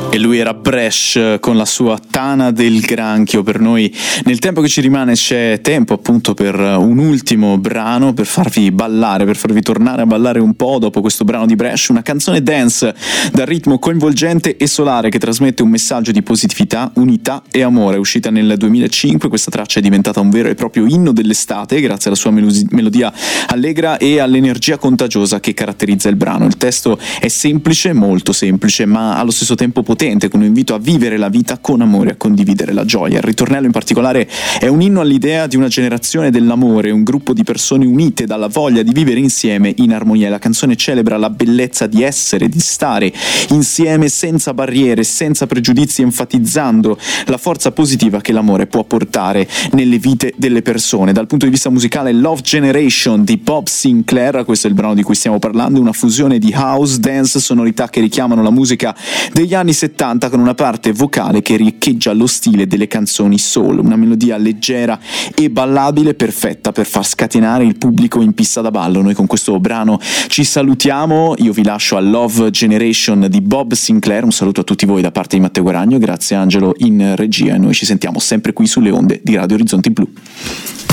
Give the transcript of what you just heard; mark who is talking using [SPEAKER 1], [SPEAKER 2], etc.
[SPEAKER 1] E lui era Bresh con la sua Tana del Granchio. Per noi nel tempo che ci rimane c'è tempo appunto per un ultimo brano, per farvi ballare, per farvi tornare a ballare un po' dopo questo brano di Bresh, una canzone dance dal ritmo coinvolgente e solare che trasmette un messaggio di positività, unità e amore. È uscita nel 2005, questa traccia è diventata un vero e proprio inno dell'estate grazie alla sua melodia allegra e all'energia contagiosa che caratterizza il brano. Il testo è semplice, molto semplice, ma allo stesso tempo potente, con un invito a vivere la vita con amore, a condividere la gioia. Il ritornello in particolare è un inno all'idea di una generazione dell'amore, un gruppo di persone unite dalla voglia di vivere insieme in armonia. La canzone celebra la bellezza di essere, di stare insieme senza barriere, senza pregiudizi, enfatizzando la forza positiva che l'amore può portare nelle vite delle persone. Dal punto di vista musicale, Love Generation di Bob Sinclair, questo è il brano di cui stiamo parlando, una fusione di house, dance, sonorità che richiamano la musica degli anni 70 con una parte vocale che riecheggia lo stile delle canzoni soul, una melodia leggera e ballabile perfetta per far scatenare il pubblico in pista da ballo. Noi con questo brano ci salutiamo, io vi lascio a Love Generation di Bob Sinclair, un saluto a tutti voi da parte di Matteo Guaragno, grazie Angelo in regia e noi ci sentiamo sempre qui sulle onde di Radio Orizzonti Blu.